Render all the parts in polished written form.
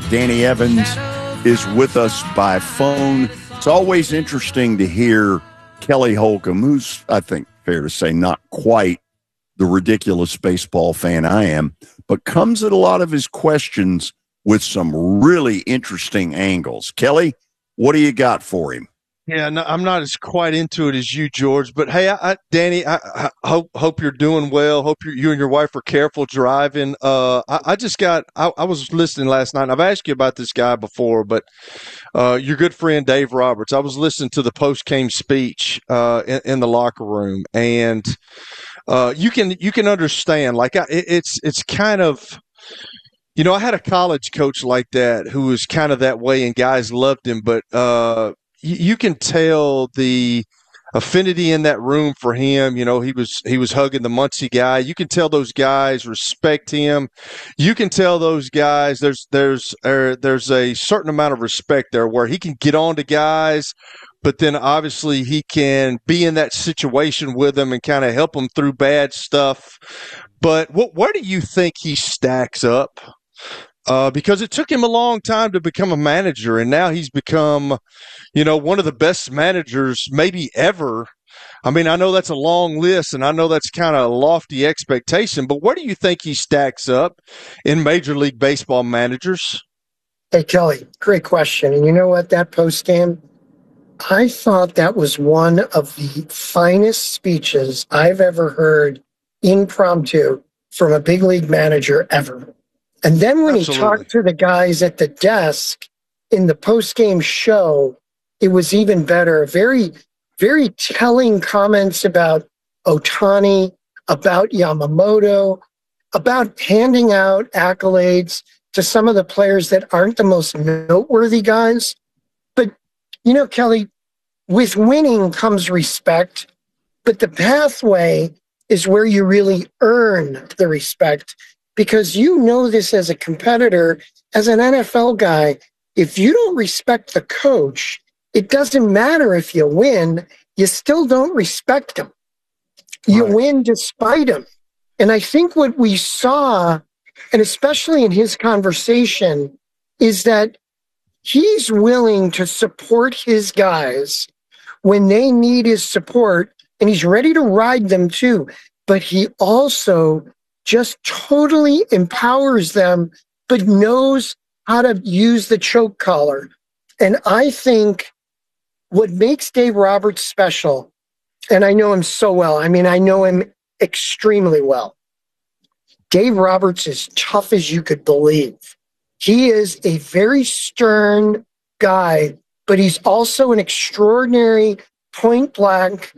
Danny Evans is with us by phone. It's always interesting to hear Kelly Holcomb, who's, I think, fair to say, not quite the ridiculous baseball fan I am, but comes at a lot of his questions with some really interesting angles. Kelly, what do you got for him? Yeah, no, I'm not as quite into it as you, George. But hey, Danny, I hope you're doing well. Hope you and your wife are careful driving. I was listening last night. And I've asked you about this guy before, but your good friend Dave Roberts. I was listening to the post-game speech in the locker room, and you can understand. Like it's kind of. You know, I had a college coach like that who was kind of that way, and guys loved him. But you can tell the affinity in that room for him. You know, he was hugging the Muncie guy. You can tell those guys respect him. You can tell those guys there's a certain amount of respect there where he can get on to guys, but then obviously he can be in that situation with them and kind of help them through bad stuff. But where do you think he stacks up? Because it took him a long time to become a manager, and now he's become, one of the best managers maybe ever. I mean, I know that's a long list, and I know that's kind of a lofty expectation, but where do you think he stacks up in Major League Baseball managers? Hey, Kelly, great question. And you know what? That post-game, I thought that was one of the finest speeches I've ever heard impromptu from a big league manager ever. And then when Absolutely. He talked to the guys at the desk in the post-game show, it was even better. Very, very telling comments about Ohtani, about Yamamoto, about handing out accolades to some of the players that aren't the most noteworthy guys. But, Kelly, with winning comes respect, but the pathway is where you really earn the respect. Because you know this as a competitor, as an NFL guy, if you don't respect the coach, it doesn't matter if you win, you still don't respect him. You win despite him. And I think what we saw, and especially in his conversation, is that he's willing to support his guys when they need his support, and he's ready to ride them too. But he also just totally empowers them, but knows how to use the choke collar. And I think what makes Dave Roberts special, and I know him so well, I know him extremely well. Dave Roberts is tough as you could believe. He is a very stern guy, but he's also an extraordinary point-blank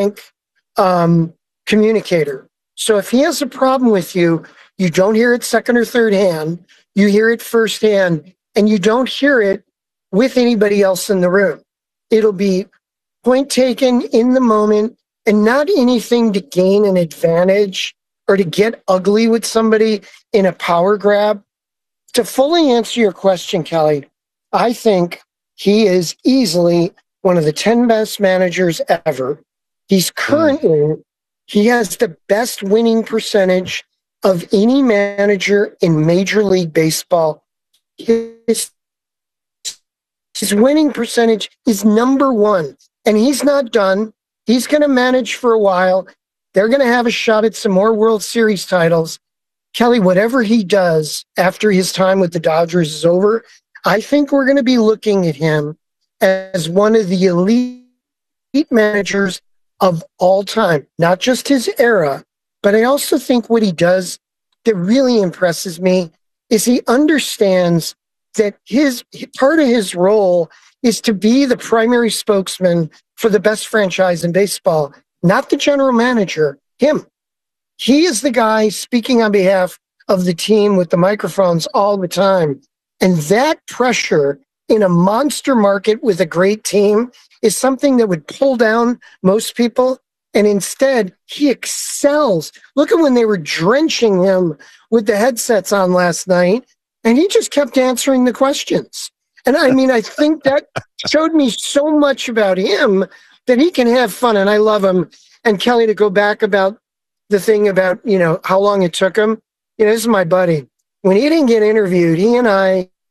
communicator. So if he has a problem with you, you don't hear it second or third hand, you hear it firsthand, and you don't hear it with anybody else in the room. It'll be point taken in the moment and not anything to gain an advantage or to get ugly with somebody in a power grab. To fully answer your question, Kelly, I think he is easily one of the 10 best managers ever. He's currently... He has the best winning percentage of any manager in Major League Baseball. His winning percentage is number one, and he's not done. He's going to manage for a while. They're going to have a shot at some more World Series titles. Kelly, whatever he does after his time with the Dodgers is over, I think we're going to be looking at him as one of the elite managers of all time, not just his era, but I also think what he does that really impresses me is he understands that his part of his role is to be the primary spokesman for the best franchise in baseball, not the general manager, him. He is the guy speaking on behalf of the team with the microphones all the time. And that pressure in a monster market with a great team is something that would pull down most people. And instead, he excels. Look at when they were drenching him with the headsets on last night, and he just kept answering the questions. And I think that showed me so much about him that he can have fun, and I love him. And Kelly, to go back about the thing about, how long it took him, this is my buddy. When he didn't get interviewed, he and I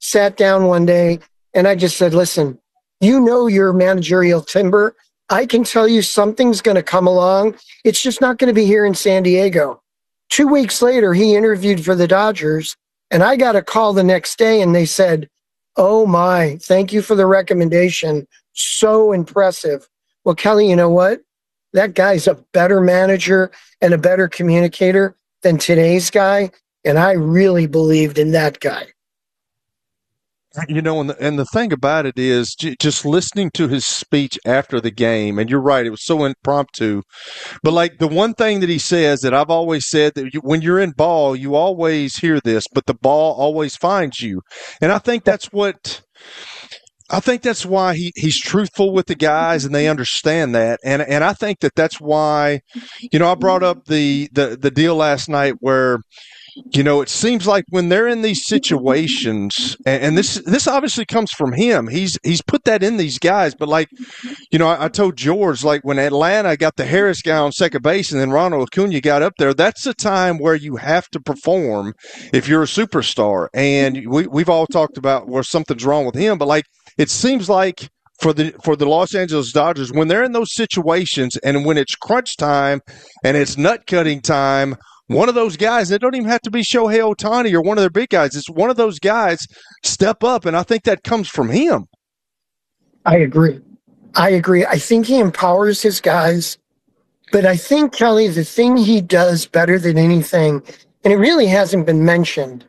sat down one day and I just said, listen, you know your managerial timber. I can tell you something's going to come along. It's just not going to be here in San Diego. 2 weeks later, he interviewed for the Dodgers, and I got a call the next day, and they said, oh my, thank you for the recommendation. So impressive. Well, Kelly, you know what? That guy's a better manager and a better communicator than today's guy, and I really believed in that guy. You know, and the thing about it is just listening to his speech after the game, and you're right, it was so impromptu. But like the one thing that he says that I've always said that when you're in ball, you always hear this, but the ball always finds you. And I think that's why he's truthful with the guys, and they understand that. And I think that's why, you know, I brought up the deal last night where, you know, it seems like when they're in these situations, and this obviously comes from him. He's put that in these guys. But like, you know, I told George, like when Atlanta got the Harris guy on second base and then Ronald Acuna got up there, that's a time where you have to perform if you're a superstar. And we've all talked about where something's wrong with him. But like, it seems like for the Los Angeles Dodgers, when they're in those situations and when it's crunch time and it's nut cutting time, one of those guys, it don't even have to be Shohei Ohtani or one of their big guys. It's one of those guys step up, and I think that comes from him. I agree. I think he empowers his guys, but I think, Kelly, the thing he does better than anything, and it really hasn't been mentioned,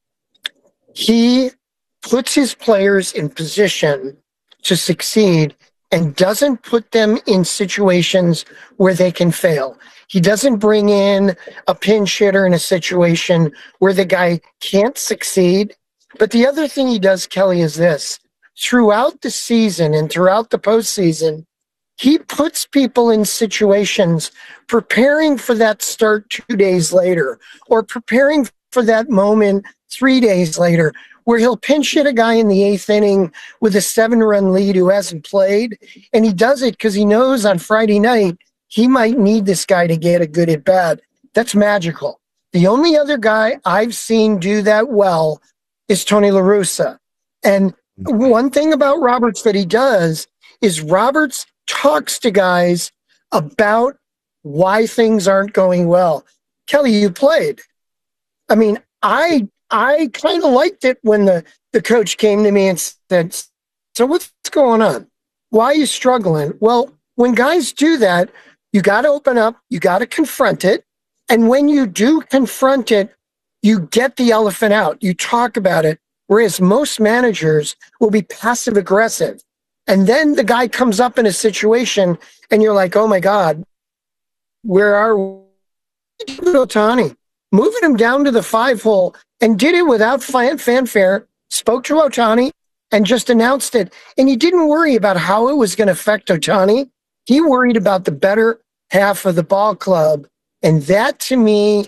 he puts his players in position to succeed and doesn't put them in situations where they can fail. He doesn't bring in a pinch hitter in a situation where the guy can't succeed. But the other thing he does, Kelly, is this. Throughout the season and throughout the postseason, he puts people in situations preparing for that start 2 days later or preparing for that moment 3 days later, where he'll pinch hit a guy in the eighth inning with a 7-run lead who hasn't played. And he does it because he knows on Friday night he might need this guy to get a good at bat. That's magical. The only other guy I've seen do that well is Tony La Russa. And one thing about Roberts that he does is Roberts talks to guys about why things aren't going well. Kelly, you played. I mean, I kind of liked it when the coach came to me and said, so what's going on? Why are you struggling? Well, when guys do that, you got to open up, you got to confront it. And when you do confront it, you get the elephant out. You talk about it. Whereas most managers will be passive aggressive. And then the guy comes up in a situation and you're like, oh my God, where are we? Ohtani? Moving him down to the 5-hole and did it without fanfare, spoke to Ohtani and just announced it. And he didn't worry about how it was going to affect Ohtani. He worried about the better half of the ball club. And that to me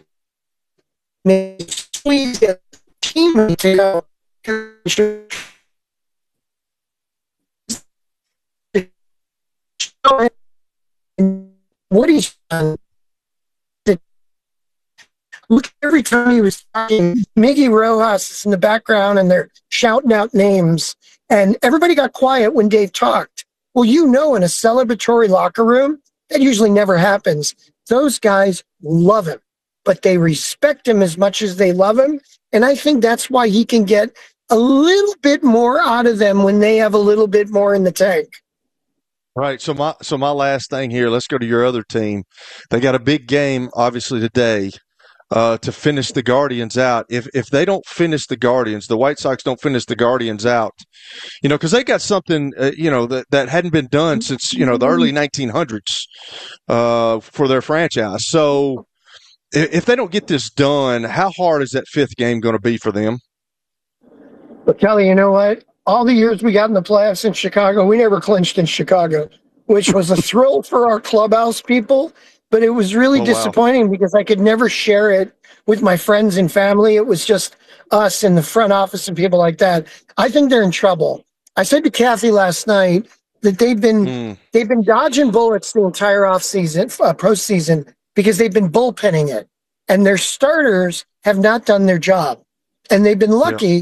makes the team to go. What he's done. Look, every time he was talking, Miggy Rojas is in the background and they're shouting out names. And everybody got quiet when Dave talked. Well, you know, in a celebratory locker room, that usually never happens. Those guys love him, but they respect him as much as they love him. And I think that's why he can get a little bit more out of them when they have a little bit more in the tank. Right. So my last thing here, let's go to your other team. They got a big game, obviously, today. To finish the Guardians out. If they don't finish the Guardians, the White Sox don't finish the Guardians out, you know, because they got something, that hadn't been done since, the early 1900s for their franchise. So if they don't get this done, how hard is that fifth game going to be for them? But Kelly, you know what? All the years we got in the playoffs in Chicago, we never clinched in Chicago, which was a thrill for our clubhouse people. But it was really disappointing because I could never share it with my friends and family. It was just us in the front office and people like that. I think they're in trouble. I said to Kathy last night that they've been dodging bullets the entire postseason because they've been bullpenning it, and their starters have not done their job. And they've been lucky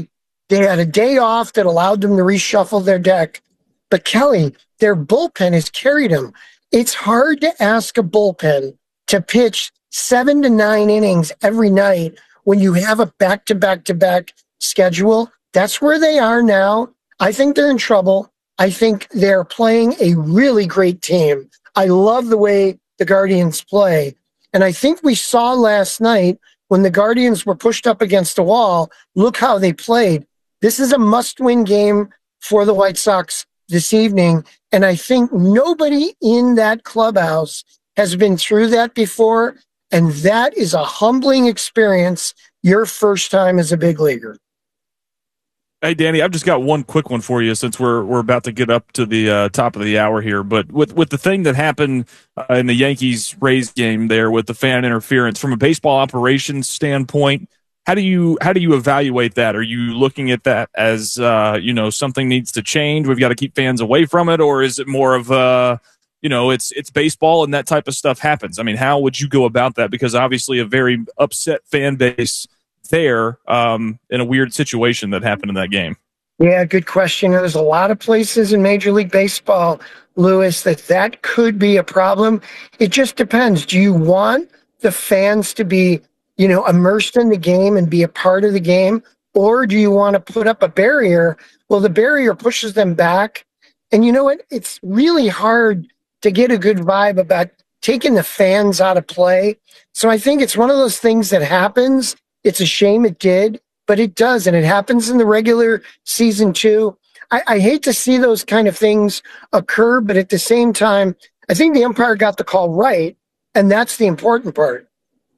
They had a day off that allowed them to reshuffle their deck. But Kelly, their bullpen has carried them. It's hard to ask a bullpen to pitch 7 to 9 innings every night when you have a back-to-back-to-back schedule. That's where they are now. I think they're in trouble. I think they're playing a really great team. I love the way the Guardians play. And I think we saw last night when the Guardians were pushed up against a wall, look how they played. This is a must-win game for the White Sox this evening. And I think nobody in that clubhouse has been through that before. And that is a humbling experience your first time as a big leaguer. Hey, Danny, I've just got one quick one for you since we're about to get up to the top of the hour here. But with the thing that happened in the Yankees-Rays game there with the fan interference, from a baseball operations standpoint, how do you evaluate that? Are you looking at that as something needs to change? We've got to keep fans away from it, or is it more of it's baseball and that type of stuff happens? I mean, how would you go about that? Because obviously a very upset fan base there in a weird situation that happened in that game. Yeah, good question. There's a lot of places in Major League Baseball, Lewis, that could be a problem. It just depends. Do you want the fans to be, immersed in the game and be a part of the game? Or do you want to put up a barrier? Well, the barrier pushes them back. And you know what? It's really hard to get a good vibe about taking the fans out of play. So I think it's one of those things that happens. It's a shame it did, but it does. And it happens in the regular season too. I hate to see those kind of things occur, but at the same time, I think the umpire got the call right. And that's the important part.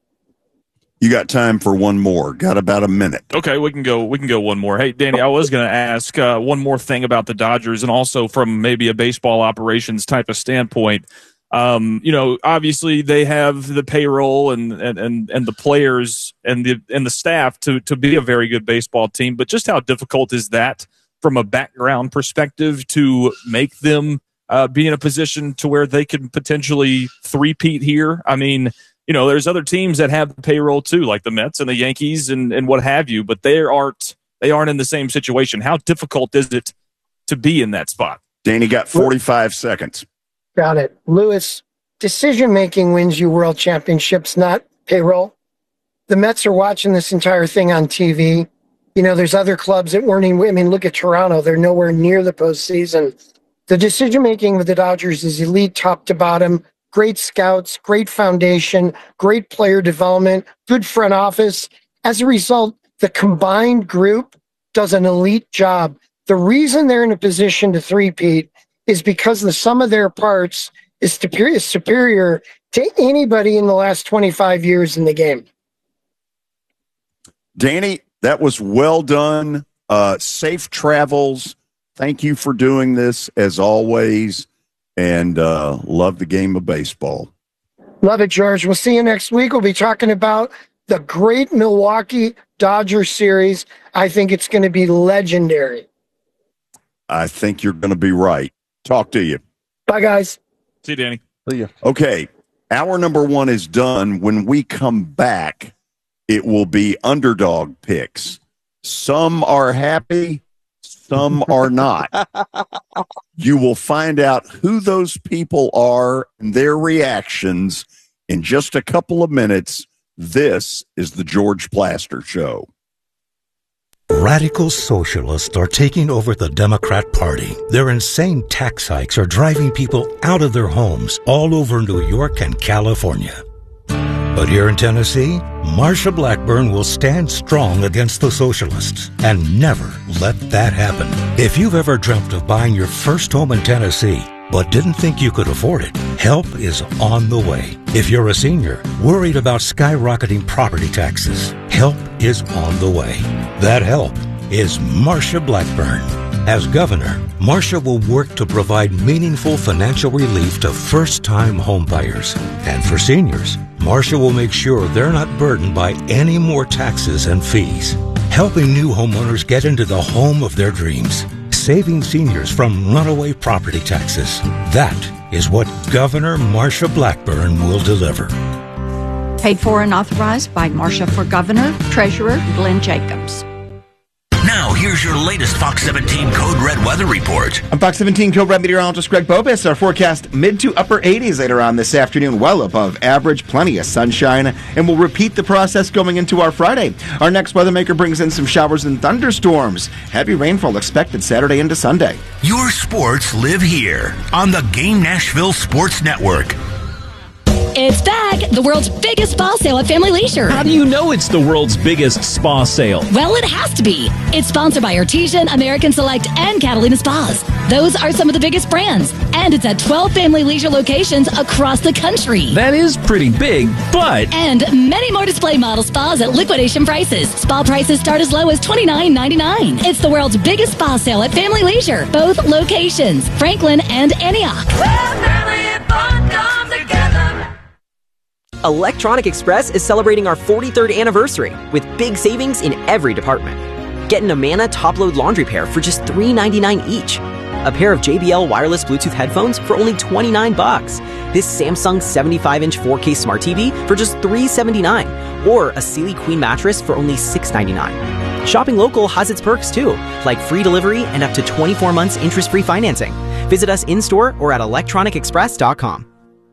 You got time for one more. Got about a minute. Okay, we can go one more. Hey, Danny, I was going to ask one more thing about the Dodgers, and also from maybe a baseball operations type of standpoint. Obviously they have the payroll and the players and the staff to be a very good baseball team, but just how difficult is that from a background perspective to make them be in a position to where they can potentially three-peat here? I mean, there's other teams that have the payroll too, like the Mets and the Yankees and what have you, but they aren't in the same situation. How difficult is it to be in that spot? Danny got 45 seconds. Got it. Lewis, decision-making wins you world championships, not payroll. The Mets are watching this entire thing on TV. There's other clubs that weren't even, look at Toronto. They're nowhere near the postseason. The decision-making with the Dodgers is elite top to bottom. Great scouts, great foundation, great player development, good front office. As a result, the combined group does an elite job. The reason they're in a position to three-peat is because the sum of their parts is superior to anybody in the last 25 years in the game. Danny, that was well done. Safe travels. Thank you for doing this, as always, and love the game of baseball. Love it, George. We'll see you next week. We'll be talking about the great Milwaukee Dodgers series. I think it's going to be legendary. I think you're going to be right. Talk to you. Bye, guys. See you, Danny. See you. Okay. Hour number one is done. When we come back, it will be underdog picks. Some are happy, some are not. You will find out who those people are and their reactions in just a couple of minutes. This is the George Plaster Show. Radical socialists are taking over the Democrat Party. Their insane tax hikes are driving people out of their homes all over New York and California. But here in Tennessee, Marsha Blackburn will stand strong against the socialists and never let that happen. If you've ever dreamt of buying your first home in Tennessee, but didn't think you could afford it, help is on the way. If you're a senior worried about skyrocketing property taxes, help is on the way. That help is Marsha Blackburn. As governor, Marsha will work to provide meaningful financial relief to first-time homebuyers. And for seniors, Marsha will make sure they're not burdened by any more taxes and fees. Helping new homeowners get into the home of their dreams. Saving seniors from runaway property taxes. That is what Governor Marsha Blackburn will deliver. Paid for and authorized by Marsha for Governor, Treasurer Glenn Jacobs. Now, here's your latest Fox 17 Code Red weather report. I'm Fox 17 Code Red meteorologist Greg Bobis. Our forecast mid to upper 80s later on this afternoon, well above average, plenty of sunshine, and we'll repeat the process going into our Friday. Our next weather maker brings in some showers and thunderstorms. Heavy rainfall expected Saturday into Sunday. Your sports live here on the Game Nashville Sports Network. It's back! The world's biggest spa sale at Family Leisure. How do you know it's the world's biggest spa sale? Well, it has to be. It's sponsored by Artesian, American Select, and Catalina Spas. Those are some of the biggest brands. And it's at 12 Family Leisure locations across the country. That is pretty big, but... And many more display model spas at liquidation prices. Spa prices start as low as $29.99. It's the world's biggest spa sale at Family Leisure. Both locations, Franklin and Antioch. Electronic Express is celebrating our 43rd anniversary with big savings in every department. Get an Amana top-load laundry pair for just $3.99 each. A pair of JBL wireless Bluetooth headphones for only $29. This Samsung 75-inch 4K Smart TV for just $379. Or a Sealy Queen mattress for only $699. Shopping local has its perks too, like free delivery and up to 24 months interest-free financing. Visit us in-store or at electronicexpress.com.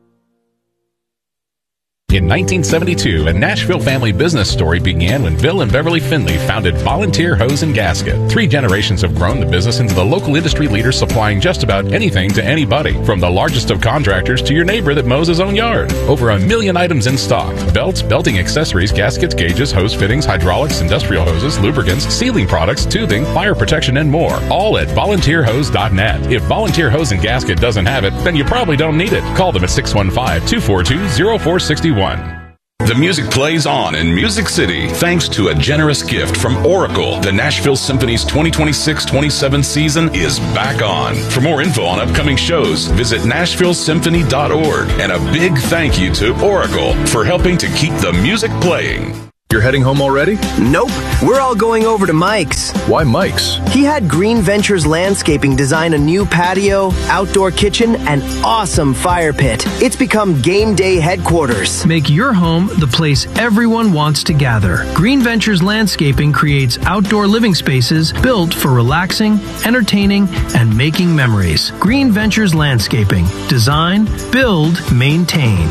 In 1972, a Nashville family business story began when Bill and Beverly Finley founded Volunteer Hose and Gasket. 3 generations have grown the business into the local industry leader supplying just about anything to anybody, from the largest of contractors to your neighbor that mows his own yard. Over 1 million items in stock: belts, belting accessories, gaskets, gauges, hose fittings, hydraulics, industrial hoses, lubricants, sealing products, tubing, fire protection, and more. All at volunteerhose.net. If Volunteer Hose and Gasket doesn't have it, then you probably don't need it. Call them at 615-242-0461. The music plays on in Music City thanks to a generous gift from Oracle. The Nashville Symphony's 2026-27 season is back on. For more info on upcoming shows, visit NashvilleSymphony.org. And a big thank you to Oracle for helping to keep the music playing. You're heading home already? Nope. We're all going over to Mike's. Why Mike's? He had Green Ventures Landscaping design a new patio, outdoor kitchen, and awesome fire pit. It's become game day headquarters. Make your home the place everyone wants to gather. Green Ventures Landscaping creates outdoor living spaces built for relaxing, entertaining, and making memories. Green Ventures Landscaping. Design, build, maintain.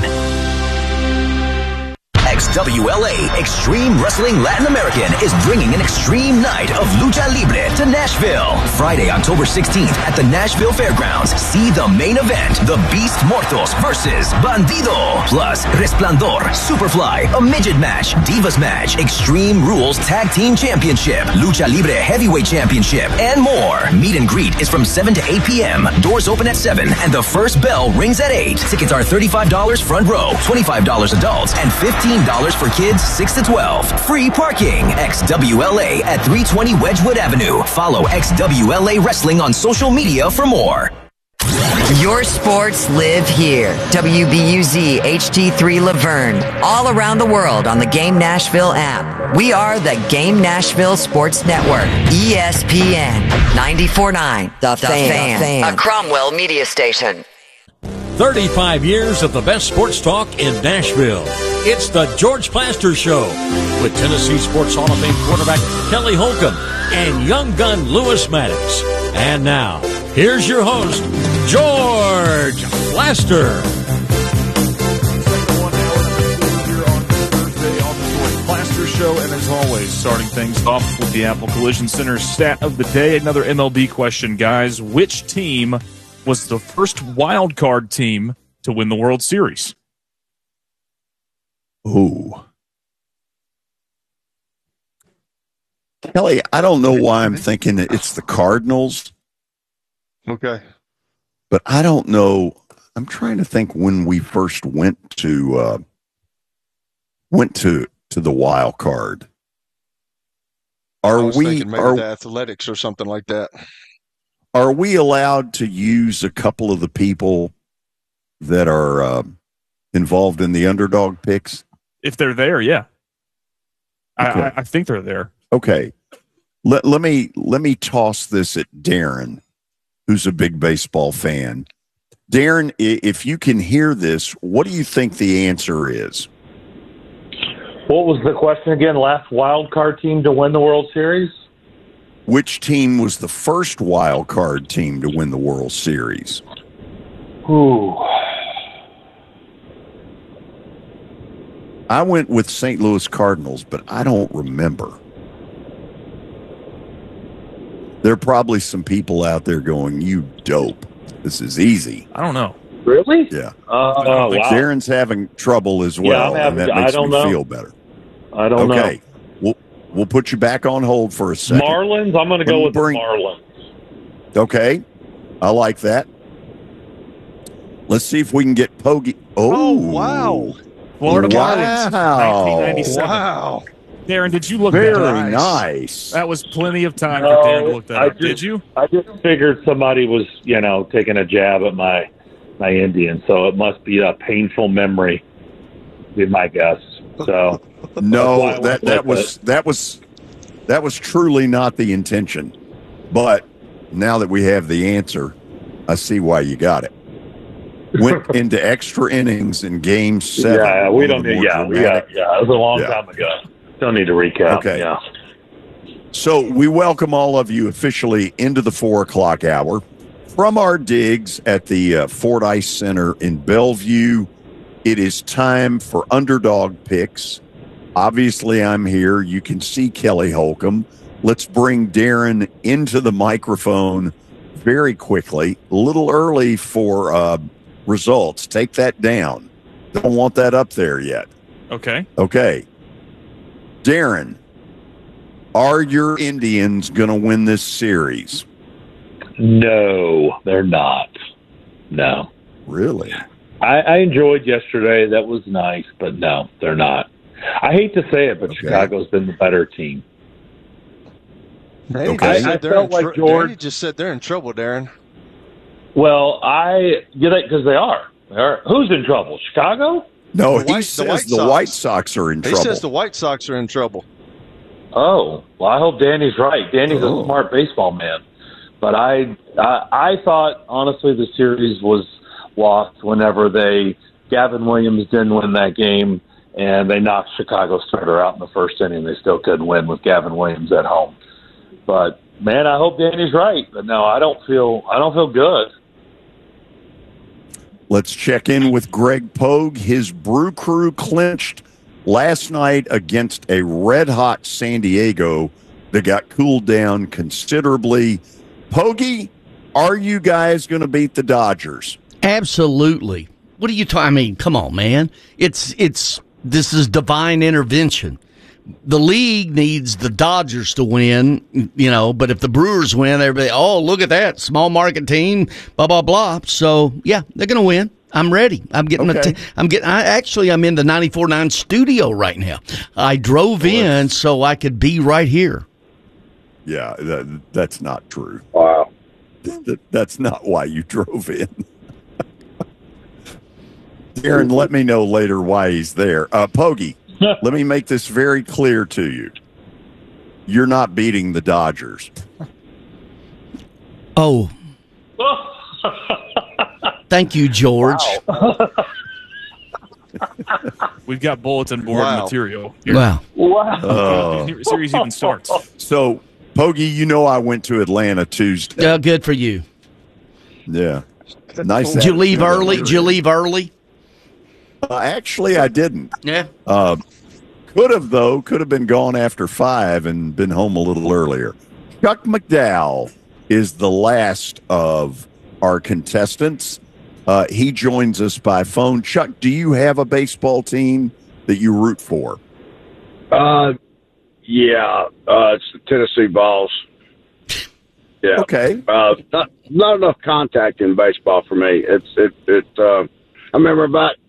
XWLA Extreme Wrestling Latin American is bringing an extreme night of lucha libre to Nashville. Friday, October 16th at the Nashville Fairgrounds. See the main event, the Beast Mortos versus Bandido. Plus, Resplandor, Superfly, a midget match, Divas match, Extreme Rules Tag Team Championship, Lucha Libre Heavyweight Championship, and more. Meet and greet is from 7 to 8 p.m. Doors open at 7, and the first bell rings at 8. Tickets are $35 front row, $25 adults, and $15 for kids 6 to 12. Free parking. XWLA at 320 Wedgwood Avenue. Follow XWLA Wrestling on social media for more. Your sports live here. WBUZ HD3 Laverne. All around the world on the Game Nashville app. We are the Game Nashville Sports Network. ESPN 94.9. The Fan. A Cromwell media station. 35 years of the best sports talk in Nashville. It's the George Plaster Show with Tennessee Sports Hall of Fame quarterback Kelly Holcomb and young gun Lewis Maddox. And now, here's your host, George Plaster. Plaster Show, and as always, starting things off with the Apple Collision Center stat of the day. Another MLB question, guys. Which team was the first wild card team to win the World Series? Ooh. Kelly, I don't know why I'm thinking that it's the Cardinals. Okay. But I don't know. I'm trying to think when we first went to the wild card. I was thinking maybe the Athletics or something like that. Are we allowed to use a couple of the people that are involved in the underdog picks? If they're there, yeah. Okay. I think they're there. Okay. Let me toss this at Darren, who's a big baseball fan. Darren, if you can hear this, what do you think the answer is? What was the question again? Last wild card team to win the World Series? Which team was the first wild card team to win the World Series? Ooh. I went with St. Louis Cardinals, but I don't remember. There are probably some people out there going, "You dope. This is easy." I don't know. Really? Yeah. Wow. Darren's having trouble as well, and that makes me feel better. I don't know. Okay. We'll put you back on hold for a second. Marlins? I'm going to go with the Marlins. Okay. I like that. Let's see if we can get Poggy. Oh, wow. Florida Marlins, Wow. 1997. Wow. Darren, did you look Very that up? nice. That was plenty of time for Darren to look that up. Did you? I just figured somebody was, taking a jab at my Indians, so it must be a painful memory, be my guess. So no, that was truly not the intention. But now that we have the answer, I see why you got it. Went into extra innings in Game 7. Yeah, we don't need. Yeah, it was a long time ago. Don't need to recap. Okay. Yeah. So we welcome all of you officially into the 4 o'clock hour from our digs at the Fordyce Center in Bellevue. It is time for Underdog Picks. Obviously, I'm here. You can see Kelly Holcomb. Let's bring Darren into the microphone very quickly. A little early for results. Take that down. Don't want that up there yet. Okay. Okay. Darren, are your Indians going to win this series? No, they're not. No. Really? I enjoyed yesterday. That was nice, but no, they're not. I hate to say it, but Chicago's been the better team. Hey, I felt like George. Danny just said they're in trouble, Darren. Well, because they are. Who's in trouble? Chicago? No, he says the White Sox are in trouble. He says the White Sox are in trouble. Oh, well, I hope Danny's right. Danny's a smart baseball man. But I thought, honestly, the series was lost whenever Gavin Williams didn't win that game, and they knocked Chicago starter out in the first inning. They still couldn't win with Gavin Williams at home. But, man, I hope Danny's right. But, no, I don't feel good. Let's check in with Greg Pogue. His Brew Crew clinched last night against a red-hot San Diego that got cooled down considerably. Pogie, are you guys going to beat the Dodgers? Absolutely. What are you talking? I mean, come on, man. This is divine intervention. The league needs the Dodgers to win, but if the Brewers win, everybody, look at that small market team, blah blah blah. So yeah, they're going to win. I'm ready. I'm getting. Okay. I'm in the 94.9 studio right now. I drove in so I could be right here. Yeah, that's not true. Wow. That's not why you drove in. Darren, let me know later why he's there. Pogie, let me make this very clear to you. You're not beating the Dodgers. Oh. Thank you, George. Wow. We've got bulletin board material here. Wow. The series even starts. So, Pogie, I went to Atlanta Tuesday. Yeah, good for you. Yeah. Nice. Did you leave early? Actually, I didn't. Yeah. Could have been gone after 5 and been home a little earlier. Chuck McDowell is the last of our contestants. He joins us by phone. Chuck, do you have a baseball team that you root for? Yeah, it's the Tennessee Vols. Yeah. Okay. Not enough contact in baseball for me. I remember about